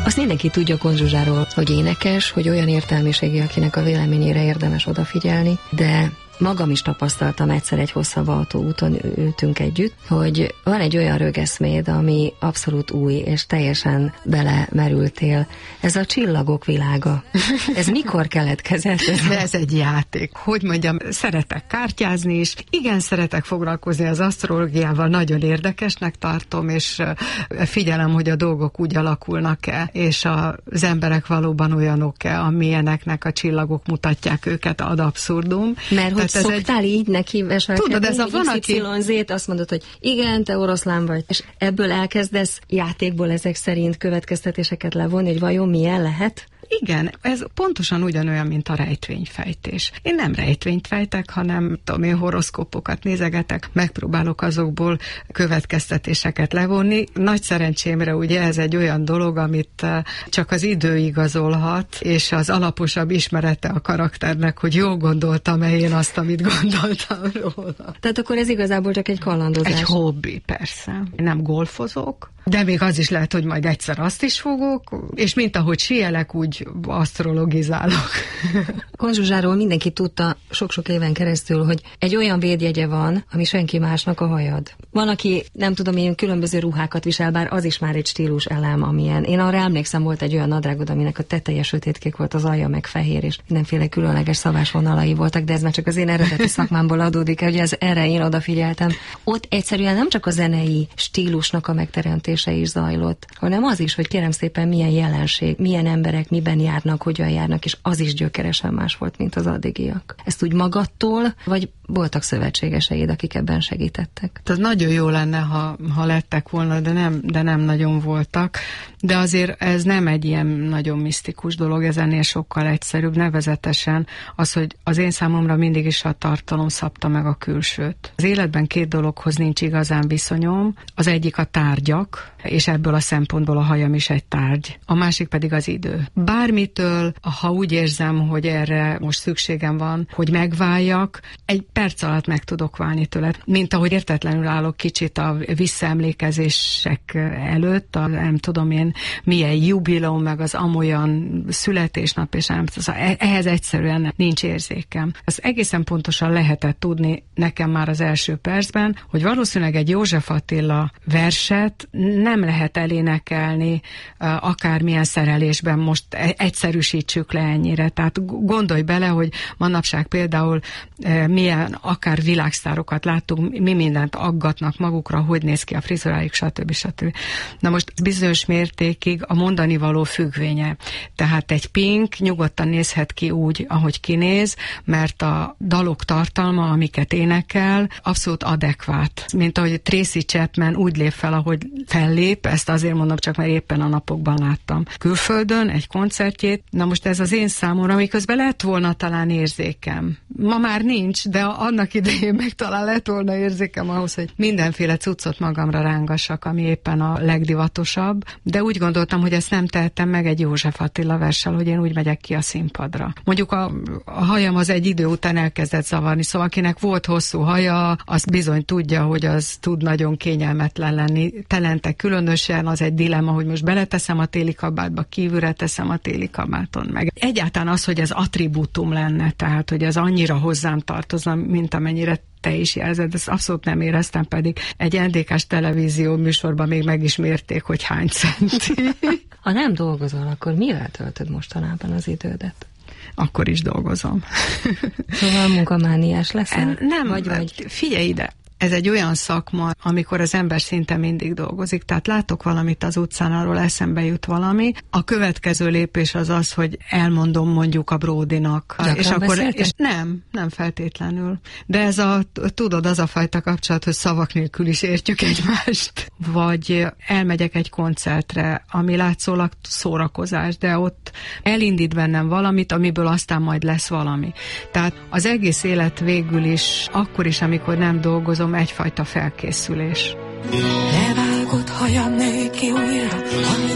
Azt mindenki tudja Konzsuzsáról, hogy énekes, hogy olyan értelmiségi, akinek a véleményére érdemes odafigyelni, de magam is tapasztaltam egyszer egy hosszabb autóúton, ültünk együtt, hogy van egy olyan rögeszméd, ami abszolút új, és teljesen belemerültél. Ez a csillagok világa. Ez mikor keletkezett? Ez egy játék. Hogy mondjam, szeretek kártyázni is. Igen, szeretek foglalkozni az asztrológiával, nagyon érdekesnek tartom, és figyelem, hogy a dolgok úgy alakulnak-e, és az emberek valóban olyanok-e, amilyeneknek a csillagok mutatják őket ad abszurdum. Mert hogy szoktál így neki veselkedni? Tudod, ez a van, aki... YZ-t azt mondod, hogy igen, te oroszlán vagy, és ebből elkezdesz játékból ezek szerint következtetéseket levonni, hogy vajon milyen lehet? Igen, ez pontosan ugyanolyan, mint a rejtvényfejtés. Én nem rejtvényt fejtek, hanem én horoszkópokat nézegetek, megpróbálok azokból következtetéseket levonni. Nagy szerencsémre ugye ez egy olyan dolog, amit csak az idő igazolhat, és az alaposabb ismerete a karakternek, hogy jól gondoltam-e én azt, amit gondoltam róla. Tehát akkor ez igazából csak egy kalandozás. Egy hobbi, persze. Én nem golfozok, de még az is lehet, hogy majd egyszer azt is fogok, és mint ahogy sielek, úgy asztrologizálok. Konzsuzsáról mindenki tudta sok-sok éven keresztül, hogy egy olyan védjegye van, ami senki másnak a hajad. Van, aki nem tudom én különböző ruhákat visel, bár az is már egy stílus elem, amilyen. Én arra emlékszem, volt egy olyan nadrágod, aminek a teteje sötétkék volt, az alja meg fehér, és mindenféle különleges szavásvonalai voltak, de ez már csak az én eredeti szakmámból adódik, hogy ez erre én odafigyeltem. Ott egyszerűen nem csak a zenei stílusnak a megteremtése is zajlott, hanem az is, hogy kérem szépen milyen jelenség, milyen emberek miben járnak, hogyan járnak, és az is gyökeresen más volt, mint az addigiak. Ezt úgy magadtól, vagy voltak szövetségeseid, akik ebben segítettek? Ez nagyon jó lenne, ha lettek volna, de nem nagyon voltak. De azért ez nem egy ilyen nagyon misztikus dolog, ez ennél sokkal egyszerűbb, nevezetesen az, hogy az én számomra mindig is a tartalom szabta meg a külsőt. Az életben két dologhoz nincs igazán viszonyom, az egyik a tárgyak, és ebből a szempontból a hajam is egy tárgy. A másik pedig az idő. Bármitől, ha úgy érzem, hogy erre most szükségem van, hogy megváljak, egy perc alatt meg tudok válni tőle. Mint ahogy értetlenül állok kicsit a visszaemlékezések előtt, nem tudom én milyen jubileum, meg az amolyan születésnap, és nem, ehhez egyszerűen nincs érzékem. Az egészen pontosan lehetett tudni nekem már az első percben, hogy valószínűleg egy József Attila verset nem lehet elénekelni akármilyen szerelésben, most egyszerűsítsük le ennyire. Tehát gondolj bele, hogy manapság például milyen akár világsztárokat láttunk, mi mindent aggatnak magukra, hogy néz ki a frizurájuk, stb. Na most bizonyos mértékig a mondani való függvénye. Tehát egy Pink nyugodtan nézhet ki úgy, ahogy kinéz, mert a dalok tartalma, amiket énekel, abszolút adekvát. Mint ahogy Tracy Chapman úgy lép fel, ahogy fellép, ezt azért mondom csak, mert éppen a napokban láttam külföldön egy koncertjét. Na most ez az én számomra, miközben lett volna talán érzékem. Ma már nincs, de annak idején meg talán lett volna érzékem ahhoz, hogy mindenféle cuccot magamra rángassak, ami éppen a legdivatosabb, de úgy gondoltam, hogy ezt nem tehettem meg egy József Attila verssel, hogy én úgy megyek ki a színpadra. Mondjuk a hajam az egy idő után elkezdett zavarni, szóval akinek volt hosszú haja, az bizony tudja, hogy az tud nagyon kényelmetlen lenni. Telente különösen az egy dilemma, hogy most beleteszem a téli kabátba, kívülre teszem a téli kabáton meg. Egyáltalán az, hogy ez attribútum lenne, tehát hogy ez annyira hozzám tartozna, mint amennyire te is jelzed, ezt abszolút nem éreztem, pedig egy NDK-s televízió műsorban még meg is mérték, hogy hány centi. Ha nem dolgozol, akkor mivel töltöd mostanában az idődet? Akkor is dolgozom. Szóval munkamániás leszel? Nem, vagy. Figyelj ide! Ez egy olyan szakma, amikor az ember szinte mindig dolgozik. Tehát látok valamit az utcán, arról eszembe jut valami. A következő lépés az az, hogy elmondom mondjuk a Bródinak. És akkor nem feltétlenül. De ez tudod, az a fajta kapcsolat, hogy szavak nélkül is értjük egymást. Vagy elmegyek egy koncertre, ami látszólag szórakozás, de ott elindít bennem valamit, amiből aztán majd lesz valami. Tehát az egész élet végül is, akkor is, amikor nem dolgozom, egyfajta felkészülés. Levágott haja nő ki újra,